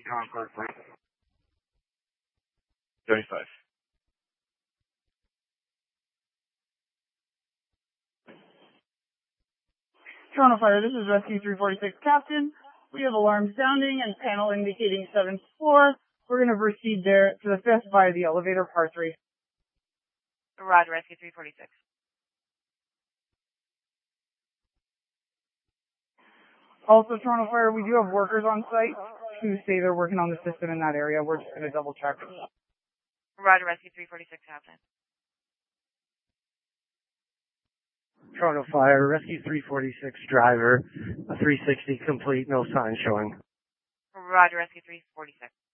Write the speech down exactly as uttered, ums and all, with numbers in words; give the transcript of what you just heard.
Concord, please. seventy-five. Toronto Fire, this is Rescue three forty-six Captain. We have alarm sounding and panel indicating seventh floor. We're going to proceed there to the fifth via the elevator, par three. Roger, Rescue three forty-six. Also, Toronto Fire, we do have workers on site who say they're working on the system in that area. We're just going to double check. Roger, Rescue three forty-six, Captain. Toronto Fire, Rescue three forty-six driver, a three sixty complete, no sign showing. Roger, Rescue three forty-six.